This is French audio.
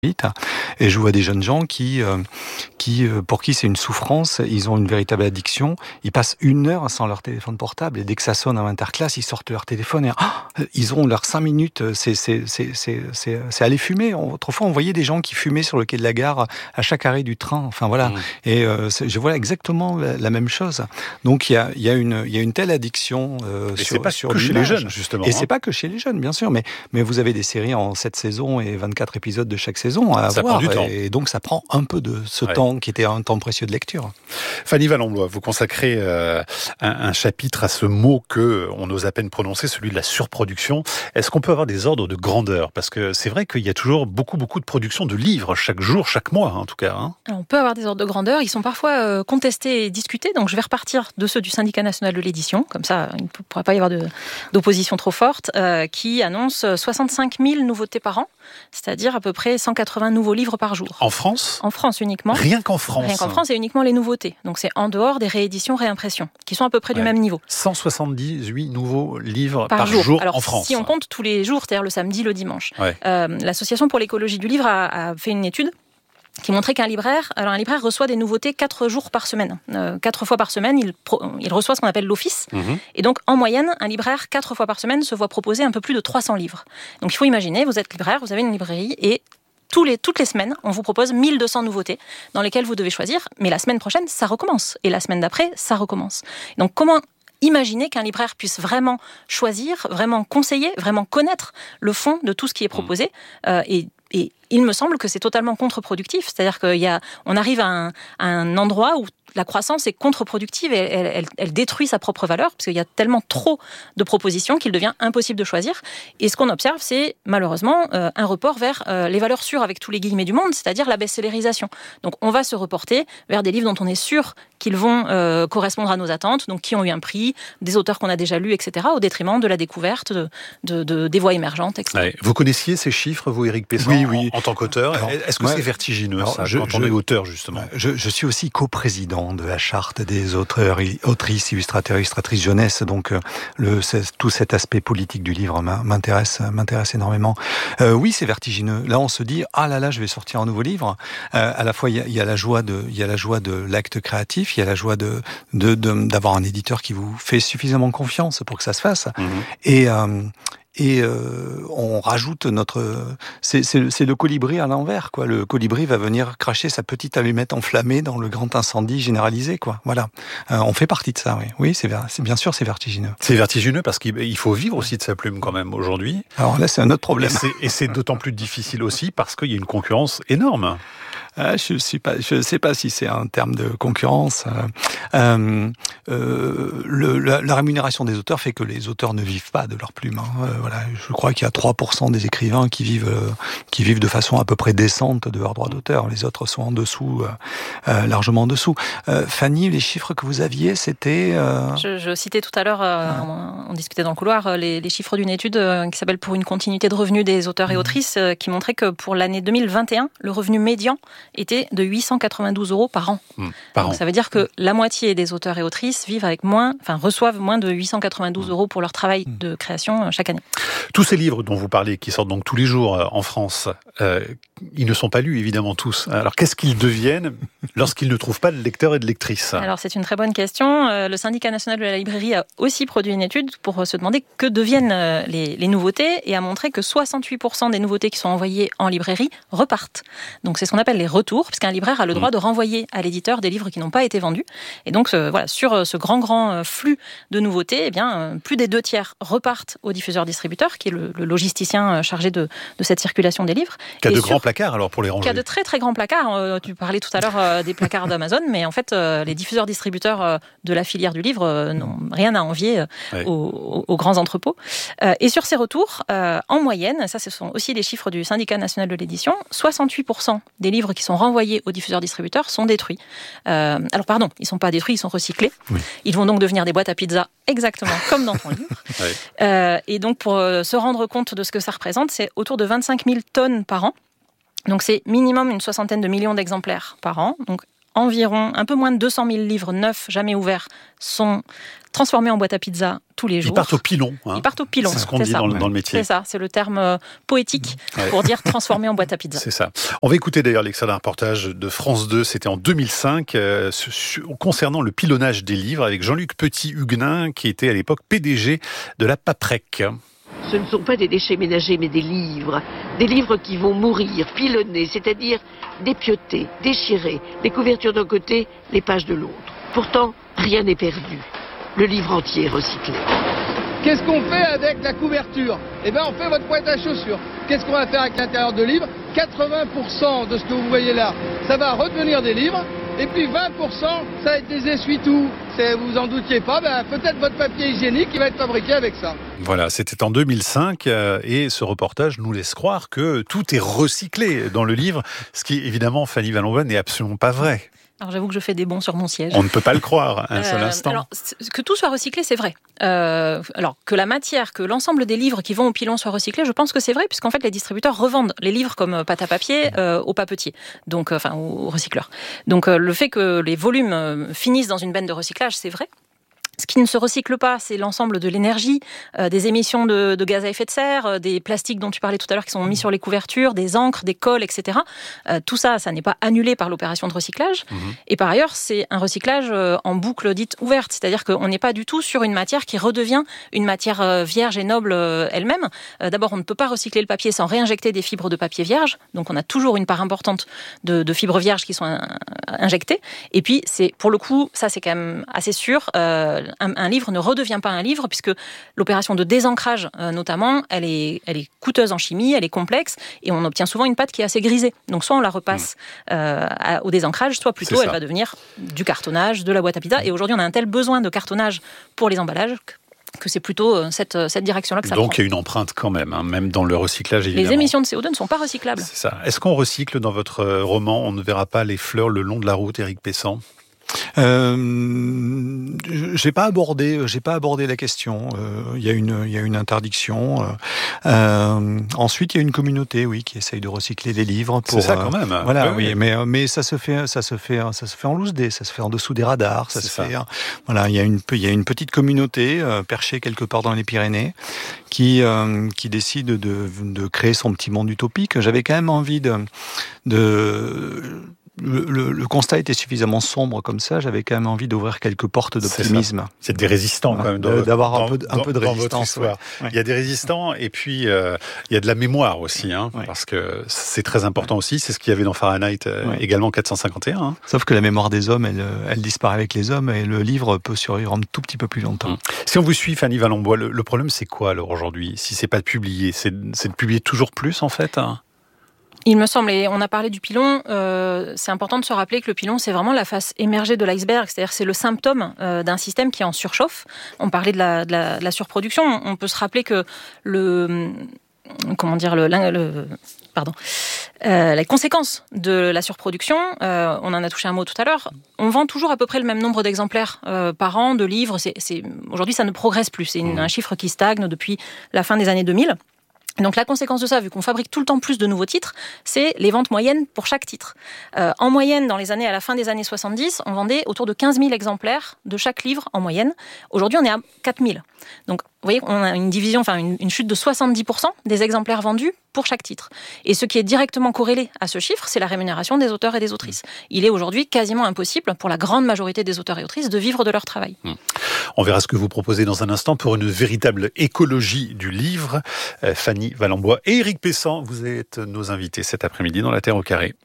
vite. Et je vois des jeunes gens pour qui c'est une souffrance, ils ont une véritable addiction, ils passent 1 heure sans leur téléphone portable, et dès que ça sonne en interclasse, ils sortent leur téléphone et ils ont leurs 5 minutes, c'est aller fumer. Autrefois, on voyait des gens qui fumaient sur le quai de la gare à chaque arrêt du train, enfin voilà. Et je vois exactement la même chose. Donc il y a une telle addiction c'est pas que chez les jeunes, justement. Et c'est pas que chez les jeunes, bien sûr, mais vous avez des séries en 7 saisons et 24 épisodes de chaque saison à ça avoir. Prend du temps. Et donc ça prend un peu de ce temps qui était un temps précieux de lecture. Fanny Vallamblois, vous consacrez un chapitre à ce mot que on ose à peine prononcer, celui de la surproduction. Est-ce qu'on peut avoir des ordres de grandeur ? Parce que c'est vrai qu'il y a toujours beaucoup de production de livres, chaque jour, chaque mois, en tout cas. On peut avoir des ordres de grandeur, ils sont parfois contestés et discutés, donc je vais repartir de ceux du Syndicat national de l'édition, comme ça il ne pourra pas y avoir d'opposition trop forte, qui annonce 65 000 nouveautés par an, c'est-à-dire à peu près 180 nouveaux livres par jour. En France ? En France uniquement. Rien qu'en France. Rien qu'en France, et uniquement les nouveautés. Donc c'est en dehors des rééditions, réimpressions, qui sont à peu près du même niveau. 178 nouveaux livres par jour en France. Si on compte tous les jours, c'est-à-dire le samedi, le dimanche. Ouais. L'Association pour l'écologie du livre a fait une étude qui montrait qu'un libraire reçoit des nouveautés 4 jours par semaine. 4 fois par semaine, il reçoit ce qu'on appelle l'office. Et donc, en moyenne, un libraire, 4 fois par semaine, se voit proposer un peu plus de 300 livres. Donc, il faut imaginer, vous êtes libraire, vous avez une librairie et toutes les semaines, on vous propose 1200 nouveautés dans lesquelles vous devez choisir. Mais la semaine prochaine, ça recommence. Et la semaine d'après, ça recommence. Donc, comment imaginer qu'un libraire puisse vraiment choisir, vraiment conseiller, vraiment connaître le fond de tout ce qui est proposé et il me semble que c'est totalement contre-productif. C'est-à-dire qu'on arrive à un endroit où la croissance est contre-productive et elle détruit sa propre valeur, parce qu'il y a tellement trop de propositions qu'il devient impossible de choisir. Et ce qu'on observe, c'est malheureusement un report vers les valeurs sûres, avec tous les guillemets du monde, c'est-à-dire la best-sellerisation. Donc on va se reporter vers des livres dont on est sûr qu'ils vont correspondre à nos attentes, donc qui ont eu un prix, des auteurs qu'on a déjà lus, etc., au détriment de la découverte, des voix émergentes, etc. Ouais. Vous connaissiez ces chiffres, vous, Éric Pessan, oui. En tant qu'auteur. Alors, est-ce que c'est vertigineux, quand on est auteur, justement ? Je suis aussi coprésident de la charte des auteurs, autrices, illustrateurs, illustratrices jeunesse, donc tout cet aspect politique du livre m'intéresse énormément. Oui, c'est vertigineux. Là, on se dit, ah là là, je vais sortir un nouveau livre. À la fois, il y a la joie de l'acte créatif, il y a la joie d'avoir un éditeur qui vous fait suffisamment confiance pour que ça se fasse. Et on rajoute c'est le colibri à l'envers, quoi. Le colibri va venir cracher sa petite allumette enflammée dans le grand incendie généralisé, quoi. Voilà. On fait partie de ça, oui. Oui, bien sûr, c'est vertigineux. C'est vertigineux parce qu'il faut vivre aussi de sa plume, quand même, aujourd'hui. Alors là, c'est un autre problème. Et c'est d'autant plus difficile aussi parce qu'il y a une concurrence énorme. Je sais pas si c'est un terme de concurrence. La rémunération des auteurs fait que les auteurs ne vivent pas de leur plume. Voilà, je crois qu'il y a 3% des écrivains qui vivent de façon à peu près décente de leurs droits d'auteur. Les autres sont en dessous, largement en dessous. Fanny, les chiffres que vous aviez, c'était... Je citais tout à l'heure, on discutait dans le couloir, les chiffres d'une étude qui s'appelle « Pour une continuité de revenus des auteurs et autrices », qui montrait que pour l'année 2021, le revenu médian était de 892 € par an. Donc ça veut dire que la moitié des auteurs et autrices reçoivent moins de 892 € pour leur travail de création chaque année. Tous ces livres dont vous parlez, qui sortent donc tous les jours en France, ils ne sont pas lus, évidemment, tous. Alors qu'est-ce qu'ils deviennent lorsqu'ils ne trouvent pas de lecteurs et de lectrices ? Alors c'est une très bonne question. Le Syndicat national de la librairie a aussi produit une étude pour se demander que deviennent les nouveautés, et a montré que 68% des nouveautés qui sont envoyées en librairie repartent. Donc c'est ce qu'on appelle les retours, puisqu'un libraire a le droit de renvoyer à l'éditeur des livres qui n'ont pas été vendus. Et donc sur ce grand flux de nouveautés, plus des 2/3 repartent au diffuseur-distributeur, qui est le logisticien chargé de cette circulation des livres. Qui a de grands placards alors pour les ranger. Qui a de très très grands placards. Tu parlais tout à l'heure des placards d'Amazon, mais en fait les diffuseurs-distributeurs de la filière du livre n'ont rien à envier aux grands entrepôts. Et sur ces retours, en moyenne, ça ce sont aussi les chiffres du Syndicat national de l'édition, 68% des livres qui sont renvoyés aux diffuseurs-distributeurs sont détruits. Alors pardon, ils ne sont pas détruits, ils sont recyclés. Oui. Ils vont donc devenir des boîtes à pizza exactement comme dans ton livre. Et donc pour se rendre compte de ce que ça représente, c'est autour de 25 000 tonnes par an. Donc c'est minimum une 60aine de millions d'exemplaires par an. Donc environ un peu moins de 200 000 livres neufs, jamais ouverts, sont transformés en boîte à pizza tous les jours. Ils partent au pilon. Ils partent au pilon. C'est ce qu'on dit dans le métier. C'est ça, c'est le terme poétique pour dire transformer en boîte à pizza. C'est ça. On va écouter d'ailleurs l'extrait d'un reportage de France 2, c'était en 2005, concernant le pilonnage des livres, avec Jean-Luc Petit-Huguenin, qui était à l'époque PDG de la Paprec. Ce ne sont pas des déchets ménagers, mais des livres qui vont mourir, pilonnés, c'est-à-dire dépiotés, déchirés, les couvertures d'un côté, les pages de l'autre. Pourtant, rien n'est perdu. Le livre entier est recyclé. Qu'est-ce qu'on fait avec la couverture ? Eh bien, on fait votre pointe à chaussures. Qu'est-ce qu'on va faire avec l'intérieur de livre ? 80% de ce que vous voyez là, ça va redevenir des livres. Et puis 20%, ça va être des essuie-tout. Vous en doutiez pas, peut-être votre papier hygiénique qui va être fabriqué avec ça. Voilà, c'était en 2005 et ce reportage nous laisse croire que tout est recyclé dans le livre, ce qui évidemment, Fanny Vallon-Bois, n'est absolument pas vrai. Alors j'avoue que je fais des bonds sur mon siège. On ne peut pas le croire un seul instant. Alors, que tout soit recyclé, c'est vrai. Alors que la matière, que l'ensemble des livres qui vont au pilon soient recyclés, je pense que c'est vrai, puisqu'en fait les distributeurs revendent les livres comme pâte à papier aux papetiers, donc aux recycleurs. Donc le fait que les volumes finissent dans une benne de recyclage, c'est vrai. Ce qui ne se recycle pas, c'est l'ensemble de l'énergie, des émissions de gaz à effet de serre, des plastiques dont tu parlais tout à l'heure qui sont mis sur les couvertures, des encres, des colles, etc. Tout ça, ça n'est pas annulé par l'opération de recyclage. Et par ailleurs, c'est un recyclage en boucle dite ouverte, c'est-à-dire qu'on n'est pas du tout sur une matière qui redevient une matière vierge et noble elle-même. D'abord, on ne peut pas recycler le papier sans réinjecter des fibres de papier vierge, donc on a toujours une part importante de fibres vierges qui sont injectées. Et puis, c'est pour le coup, ça c'est quand même assez sûr, un livre ne redevient pas un livre puisque l'opération de désancrage, notamment, elle est coûteuse en chimie, elle est complexe et on obtient souvent une pâte qui est assez grisée. Donc soit on la repasse au désancrage, soit plutôt elle va devenir du cartonnage, de la boîte à pizza. Et aujourd'hui, on a un tel besoin de cartonnage pour les emballages que c'est plutôt cette direction-là que ça prend. Donc il y a une empreinte quand même, même dans le recyclage évidemment. Les émissions de CO2 ne sont pas recyclables. C'est ça. Est-ce qu'on recycle dans votre roman ? On ne verra pas les fleurs le long de la route, Éric Pessan ? J'ai pas abordé la question. Il y a une interdiction. Ensuite, il y a une communauté, oui, qui essaye de recycler les livres. C'est ça quand même. Voilà, oui. Mais ça se fait en loose day, ça se fait en dessous des radars. Voilà, il y a une petite communauté perchée quelque part dans les Pyrénées qui décide de créer son petit monde utopique. J'avais quand même envie le constat était suffisamment sombre comme ça, j'avais quand même envie d'ouvrir quelques portes d'optimisme. C'est des résistants quand même. D'avoir un peu de résistance. Ouais. Il y a des résistants et puis il y a de la mémoire aussi, parce que c'est très important aussi. C'est ce qu'il y avait dans Fahrenheit également 451. Sauf que la mémoire des hommes, elle disparaît avec les hommes et le livre peut survivre un tout petit peu plus longtemps. Si on vous suit, Fanny Vallon-Bois, le problème c'est quoi alors aujourd'hui ? Si c'est pas de publier, c'est de publier toujours plus en fait. Il me semble, et on a parlé du pilon, c'est important de se rappeler que le pilon, c'est vraiment la face émergée de l'iceberg, c'est-à-dire c'est le symptôme d'un système qui est en surchauffe. On parlait de la surproduction, on peut se rappeler que les conséquences de la surproduction, on en a touché un mot tout à l'heure, on vend toujours à peu près le même nombre d'exemplaires par an de livres. Aujourd'hui, ça ne progresse plus, c'est un chiffre qui stagne depuis la fin des années 2000. Donc la conséquence de ça, vu qu'on fabrique tout le temps plus de nouveaux titres, c'est les ventes moyennes pour chaque titre. En moyenne, à la fin des années 70, on vendait autour de 15 000 exemplaires de chaque livre en moyenne. Aujourd'hui, on est à 4 000. Donc, vous voyez, on a une chute de 70% des exemplaires vendus pour chaque titre. Et ce qui est directement corrélé à ce chiffre, c'est la rémunération des auteurs et des autrices. Il est aujourd'hui quasiment impossible pour la grande majorité des auteurs et autrices de vivre de leur travail. On verra ce que vous proposez dans un instant pour une véritable écologie du livre. Fanny Vallon-Bois et Éric Pessan, vous êtes nos invités cet après-midi dans La Terre au carré.